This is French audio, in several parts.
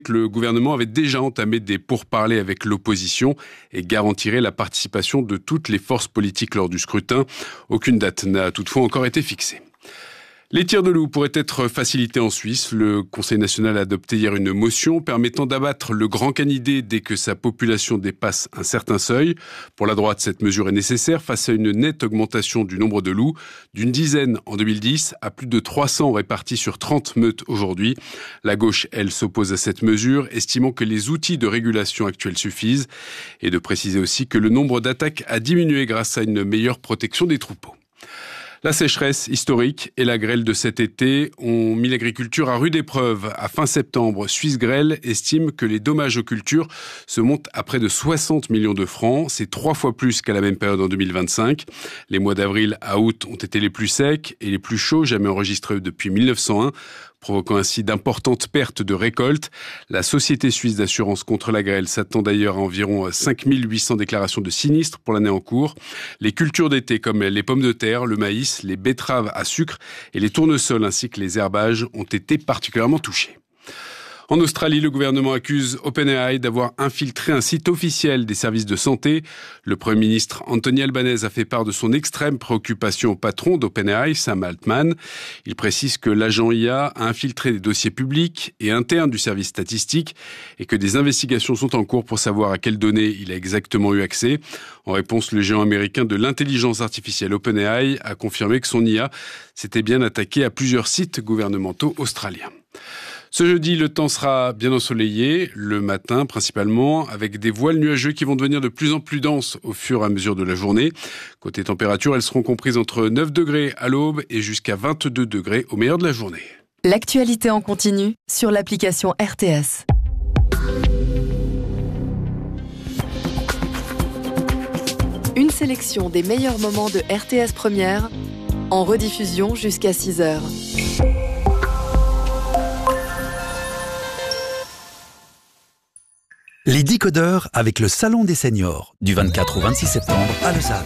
Le gouvernement avait déjà entamé des pourparlers avec l'opposition et garantirait la participation de toutes les forces politiques lors du scrutin. Aucune date n'a toutefois encore été fixée. Les tirs de loup pourraient être facilités en Suisse. Le Conseil national a adopté hier une motion permettant d'abattre le grand canidé dès que sa population dépasse un certain seuil. Pour la droite, cette mesure est nécessaire face à une nette augmentation du nombre de loups, d'une dizaine en 2010 à plus de 300 répartis sur 30 meutes aujourd'hui. La gauche, elle, s'oppose à cette mesure, estimant que les outils de régulation actuels suffisent, et de préciser aussi que le nombre d'attaques a diminué grâce à une meilleure protection des troupeaux. La sécheresse historique et la grêle de cet été ont mis l'agriculture à rude épreuve. À fin septembre, Suisse Grêle estime que les dommages aux cultures se montent à près de 60 millions de francs. C'est 3 fois plus qu'à la même période en 2025. Les mois d'avril à août ont été les plus secs et les plus chauds jamais enregistrés depuis 1901. Provoquant ainsi d'importantes pertes de récoltes. La Société suisse d'assurance contre la grêle s'attend d'ailleurs à environ 5800 déclarations de sinistres pour l'année en cours. Les cultures d'été comme les pommes de terre, le maïs, les betteraves à sucre et les tournesols ainsi que les herbages ont été particulièrement touchés. En Australie, le gouvernement accuse OpenAI d'avoir infiltré un site officiel des services de santé. Le Premier ministre Anthony Albanese a fait part de son extrême préoccupation au patron d'OpenAI, Sam Altman. Il précise que l'agent IA a infiltré des dossiers publics et internes du service statistique et que des investigations sont en cours pour savoir à quelles données il a exactement eu accès. En réponse, le géant américain de l'intelligence artificielle OpenAI a confirmé que son IA s'était bien attaqué à plusieurs sites gouvernementaux australiens. Ce jeudi, le temps sera bien ensoleillé, le matin principalement, avec des voiles nuageux qui vont devenir de plus en plus denses au fur et à mesure de la journée. Côté température, elles seront comprises entre 9 degrés à l'aube et jusqu'à 22 degrés au meilleur de la journée. L'actualité en continu sur l'application RTS. Une sélection des meilleurs moments de RTS Première, en rediffusion jusqu'à 6h. Les décodeurs avec le Salon des Seniors, du 24 au 26 septembre à Lausanne.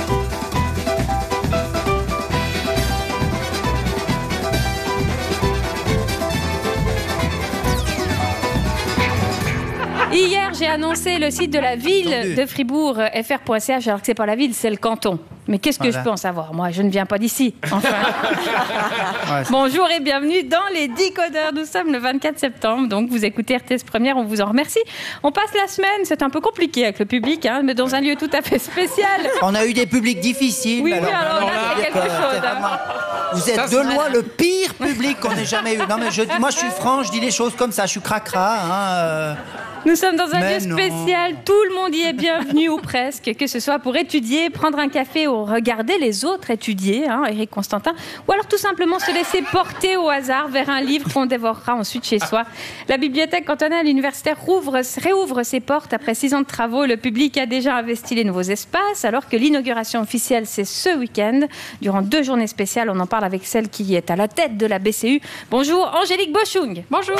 Hier, j'ai annoncé le site de la ville de Fribourg, fr.ch, alors que c'est pas la ville, c'est le canton. Mais qu'est-ce que je peux en savoir? Moi, je ne viens pas d'ici. Enfin. Bonjour et bienvenue dans les décodeurs. Nous sommes le 24 septembre, donc vous écoutez RTS Première, on vous en remercie. On passe la semaine, c'est un peu compliqué avec le public, hein, mais dans un lieu tout à fait spécial. On a eu des publics difficiles. Oui, alors là, il y a quelque chose. Vous êtes de loin le pire public qu'on ait jamais eu. Non, mais moi, je suis franc, je dis les choses comme ça, je suis cracra. Nous sommes dans un lieu spécial, tout le monde y est bienvenu ou presque, que ce soit pour étudier, prendre un café ou regarder les autres étudier, Éric Constantin, ou alors tout simplement se laisser porter au hasard vers un livre qu'on dévorera ensuite chez soi. La bibliothèque cantonale universitaire réouvre ses portes après 6 ans de travaux. Le public a déjà investi les nouveaux espaces, alors que l'inauguration officielle, c'est ce week-end. Durant 2 journées spéciales, on en parle avec celle qui est à la tête de la BCU. Bonjour, Angélique Boschung. Bonjour.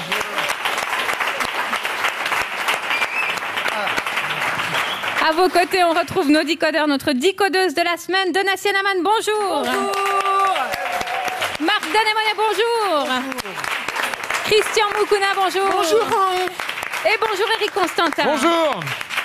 À vos côtés, on retrouve nos décodeurs, notre décodeuse de la semaine, Donatien Aman, bonjour. Bonjour. Marc Danemonet, bonjour. Christian Moukouna, bonjour. Bonjour. Et bonjour Éric Constantin. Bonjour.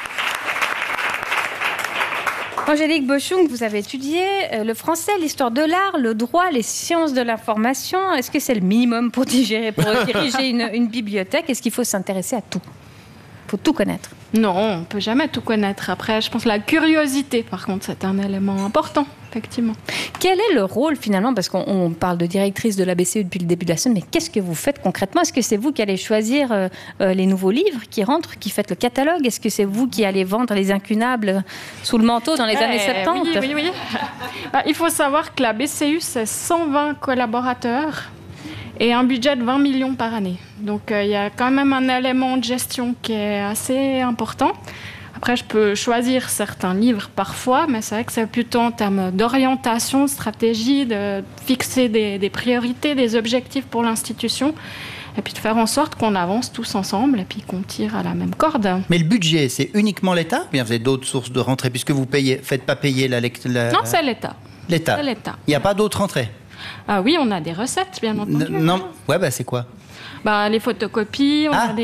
Angélique Boschung, vous avez étudié le français, l'histoire de l'art, le droit, les sciences de l'information. Est-ce que c'est le minimum pour diriger une bibliothèque? Est-ce qu'il faut s'intéresser à tout? Il faut tout connaître. Non, on ne peut jamais tout connaître. Après, je pense que la curiosité, par contre, c'est un élément important, effectivement. Quel est le rôle, finalement, parce qu'on parle de directrice de la BCE depuis le début de la semaine, mais qu'est-ce que vous faites concrètement? Est-ce que c'est vous qui allez choisir les nouveaux livres qui rentrent, qui faites le catalogue? Est-ce que c'est vous qui allez vendre les incunables sous le manteau dans les années 70? Oui. Il faut savoir que la BCU, c'est 120 collaborateurs et un budget de 20 millions par année. Donc, il y a quand même un élément de gestion qui est assez important. Après, je peux choisir certains livres parfois, mais c'est vrai que c'est plutôt en termes d'orientation, stratégie, de fixer des priorités, des objectifs pour l'institution, et puis de faire en sorte qu'on avance tous ensemble et puis qu'on tire à la même corde. Mais le budget, c'est uniquement l'État? Ou bien vous avez d'autres sources de rentrée, puisque vous ne faites pas payer la... Non, c'est l'État. L'État. C'est l'État. Il n'y a pas d'autres rentrées? Ah oui, on a des recettes, bien entendu. Non, c'est quoi? Les photocopies, on a